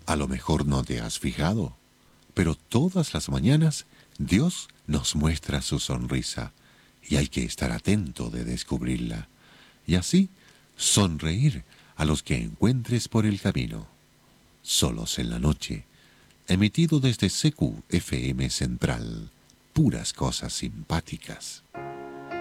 A lo mejor no te has fijado, pero todas las mañanas Dios nos muestra su sonrisa y hay que estar atento de descubrirla y así sonreír a los que encuentres por el camino. Solos en la noche, emitido desde CQ FM Central, puras cosas simpáticas.